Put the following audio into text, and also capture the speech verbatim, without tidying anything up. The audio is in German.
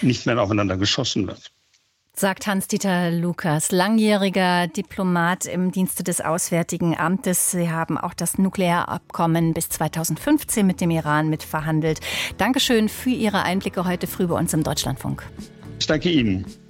nicht mehr aufeinander geschossen wird. Sagt Hans-Dieter Lucas, langjähriger Diplomat im Dienste des Auswärtigen Amtes. Sie haben auch das Nuklearabkommen bis zweitausendfünfzehn mit dem Iran mitverhandelt. Dankeschön für Ihre Einblicke heute früh bei uns im Deutschlandfunk. Ich danke Ihnen.